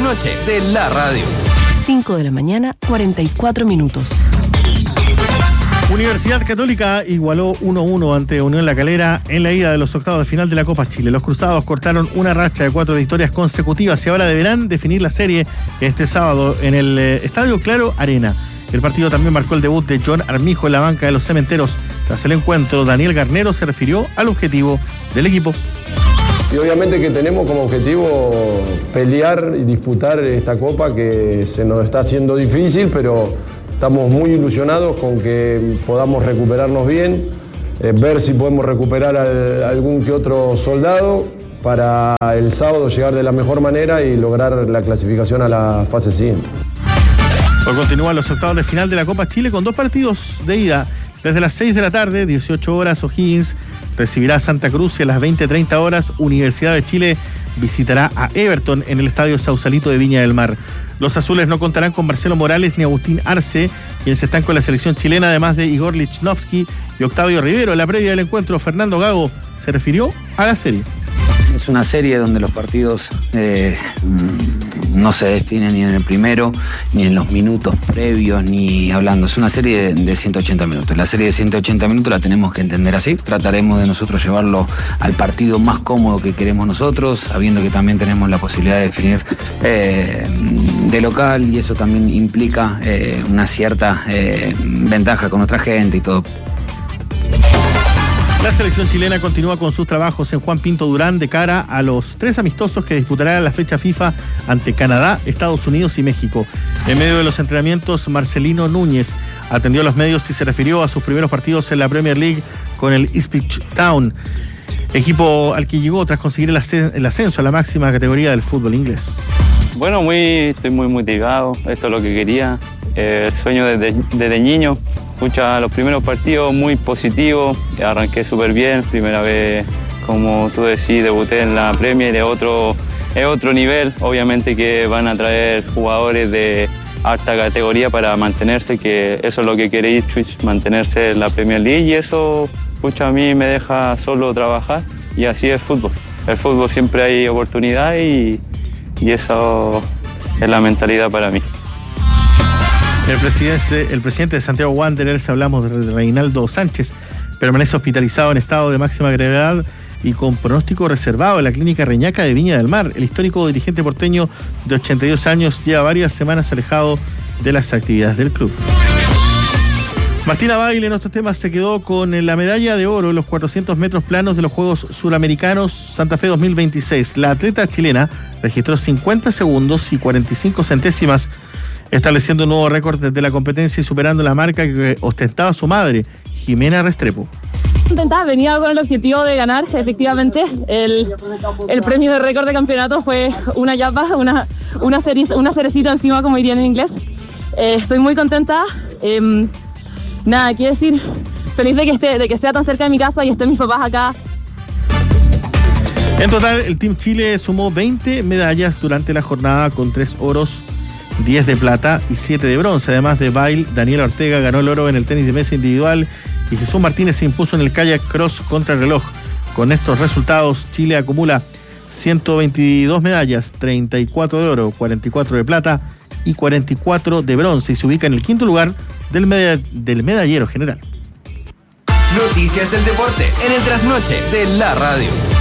trasnoche de la radio. 5 de la mañana, 44 minutos. Universidad Católica igualó 1-1 ante Unión La Calera en la ida de los octavos de final de la Copa Chile. Los cruzados cortaron una racha de 4 victorias consecutivas y ahora deberán definir la serie este sábado en el Estadio Claro Arena. El partido también marcó el debut de John Armijo en la banca de los Cementeros. Tras el encuentro, Daniel Garnero se refirió al objetivo del equipo. Y obviamente que tenemos como objetivo pelear y disputar esta Copa que se nos está haciendo difícil, pero estamos muy ilusionados con que podamos recuperarnos bien, ver si podemos recuperar algún que otro soldado para el sábado llegar de la mejor manera y lograr la clasificación a la fase siguiente. Hoy continúan los octavos de final de la Copa Chile con 2 partidos de ida. Desde las 6 de la tarde, 18 horas, O'Higgins recibirá a Santa Cruz y a las 20:30 horas, Universidad de Chile visitará a Everton en el Estadio Sausalito de Viña del Mar. Los azules no contarán con Marcelo Morales ni Agustín Arce, quienes están con la selección chilena, además de Igor Lichnowsky y Octavio Rivero. En la previa del encuentro, Fernando Gago se refirió a la serie. Es una serie donde los partidos no se definen ni en el primero, ni en los minutos previos, ni hablando. Es una serie de 180 minutos. La serie de 180 minutos la tenemos que entender así. Trataremos de nosotros llevarlo al partido más cómodo que queremos nosotros, sabiendo que también tenemos la posibilidad de definir de local, y eso también implica una cierta ventaja con otra gente y todo. La selección chilena continúa con sus trabajos en Juan Pinto Durán de cara a los 3 amistosos que disputará la fecha FIFA ante Canadá, Estados Unidos y México. En medio de los entrenamientos, Marcelino Núñez atendió a los medios y se refirió a sus primeros partidos en la Premier League con el Ipswich Town, equipo al que llegó tras conseguir el ascenso a la máxima categoría del fútbol inglés. Bueno, estoy muy motivado, esto es lo que quería, el sueño desde niño. Los primeros partidos muy positivos, arranqué súper bien, primera vez, como tú decís, debuté en la Premier, es otro nivel, obviamente que van a traer jugadores de alta categoría para mantenerse, que eso es lo que quiere Ipswich, mantenerse en la Premier League, y eso a mí me deja solo trabajar, y así es fútbol. El fútbol siempre hay oportunidad y eso es la mentalidad para mí. El presidente de Santiago Wanderers, hablamos de Reinaldo Sánchez, permanece hospitalizado en estado de máxima gravedad y con pronóstico reservado en la clínica Reñaca de Viña del Mar. El histórico dirigente porteño de 82 años lleva varias semanas alejado de las actividades del club. Martina Baile en otros temas se quedó con la medalla de oro en los 400 metros planos de los Juegos Suramericanos Santa Fe 2026. La atleta chilena registró 50 segundos y 45 centésimas, estableciendo un nuevo récord desde la competencia y superando la marca que ostentaba su madre, Jimena Restrepo. Venía con el objetivo de ganar, efectivamente. El premio de récord de campeonato fue una yapa, una cerecita encima, como dirían en inglés. Estoy muy contenta. Nada, quiero decir, feliz de que sea tan cerca de mi casa y estén mis papás acá. En total, el Team Chile sumó 20 medallas durante la jornada con 3 oros, 10 de plata y 7 de bronce. Además de Bail, Daniel Ortega ganó el oro en el tenis de mesa individual y Jesús Martínez se impuso en el kayak cross contrarreloj. Con estos resultados, Chile acumula 122 medallas, 34 de oro, 44 de plata y 44 de bronce, y se ubica en el 5º lugar del medallero general. Noticias del deporte en el trasnoche de la radio.